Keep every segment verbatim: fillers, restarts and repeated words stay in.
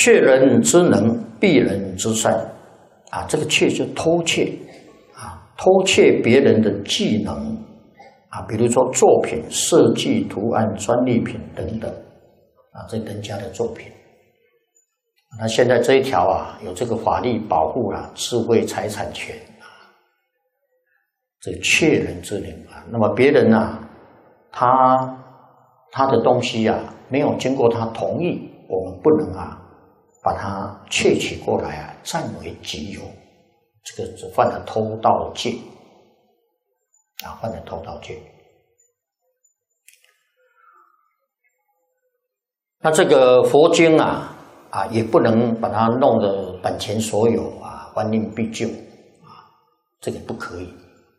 窃人之能，避人之善，啊，这个窃是偷窃，啊，偷窃别人的技能，啊，比如说作品、设计、图案、专利品等等，啊，这人家的作品。那现在这一条啊，有这个法律保护了、啊、智慧财产权啊，这窃人之能啊，那么别人啊，他他的东西啊，没有经过他同意，我们不能啊。把它窃取过来啊，占为己有，这个只犯了偷盗戒啊，犯了偷盗戒。那这个佛经啊啊，也不能把它弄得版权所有啊，还令必究啊，这个不可以。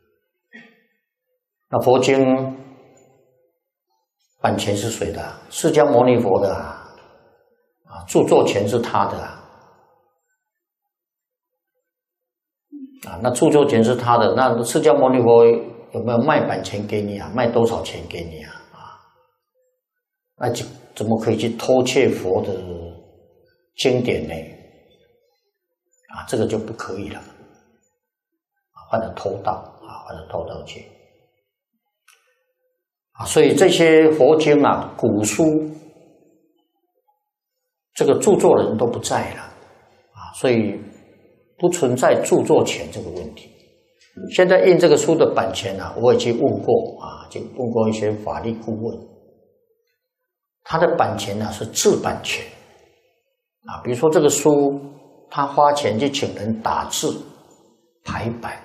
那佛经版权是谁的？释迦牟尼佛的啊。啊，著作权是他的啊，啊，那著作权是他的，那释迦牟尼佛有没有卖版权给你啊？卖多少钱给你啊？啊，那就怎么可以去偷窃佛的经典呢？啊，这个就不可以了，啊，犯了偷盗啊，犯了偷盗戒啊，所以这些佛经啊，古书。这个著作人都不在了啊，所以不存在著作权这个问题。现在印这个书的版权啊，我也去问过啊，就问过一些法律顾问，他的版权呢、啊、是自版权啊，比如说这个书，他花钱去请人打字、排版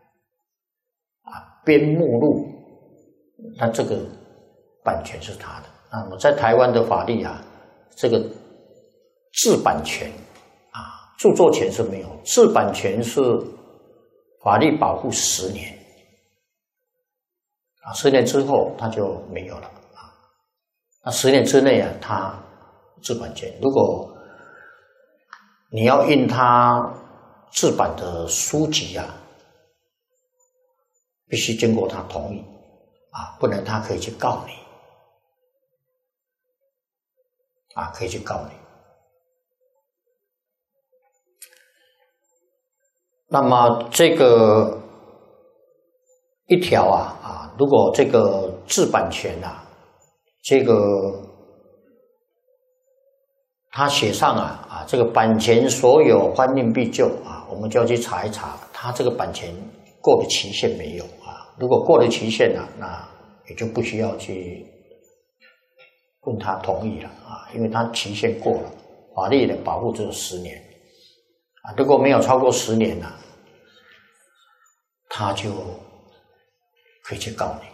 啊、编目录，那这个版权是他的。那么在台湾的法律啊，这个自版权啊，著作权是没有，自版权是法律保护十年啊，十年之后它就没有了啊。那十年之内啊，它自版权，如果你要印它自版的书籍啊，必须经过他同意啊，不然他可以去告你啊，可以去告你。那么这个一条啊啊，如果这个自版权啊，这个他写上啊啊，这个版权所有，还令必究啊，我们就要去查一查，他这个版权过了期限没有啊？如果过了期限了、啊，那也就不需要去问他同意了啊，因为他期限过了，法律的保护只有十年。啊，如果没有超过十年了、啊，他就可以去告你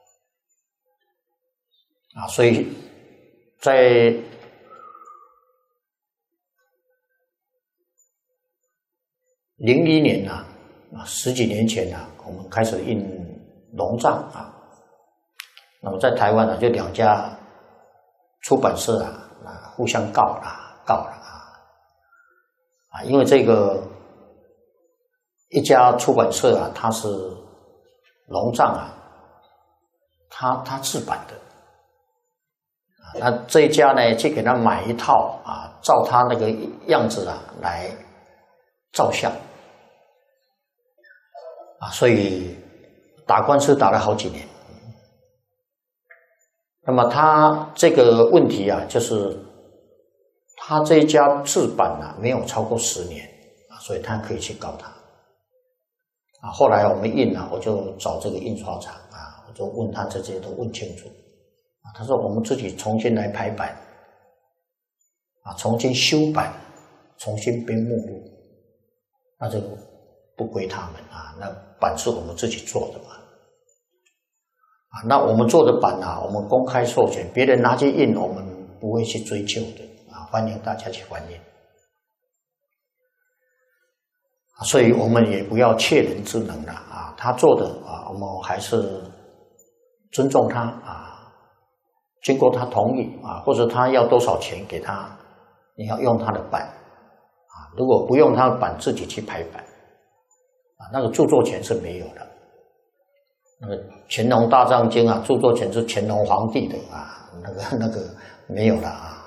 啊。所以在零一年啊，啊十几年前啊，我们开始印龙藏啊。那么在台湾呢、啊，就两家出版社啊啊互相告了，告了。啊，因为这个一家出版社啊，它是龙藏啊，他他自版的，啊，那这一家呢，去给他买一套啊，照他那个样子啊来照相，啊，所以打官司打了好几年。那么他这个问题啊，就是他这一家制版啊，没有超过十年啊，所以他可以去告他啊。后来我们印啊，我就找这个印刷厂啊，我就问他这些都问清楚啊。他说我们自己重新来排版啊，重新修版，重新编目录，那这个不归他们啊，那版是我们自己做的嘛啊。那我们做的版啊，我们公开授权，别人拿去印，我们不会去追究的。欢迎大家去还原，所以我们也不要窃人之能了啊！他做的啊，我们还是尊重他啊，经过他同意啊，或者他要多少钱给他，你要用他的版啊，如果不用他的版，自己去排版啊，那个著作权是没有的。那个《乾隆大藏经》啊，著作权是乾隆皇帝的啊，那个那个没有了啊。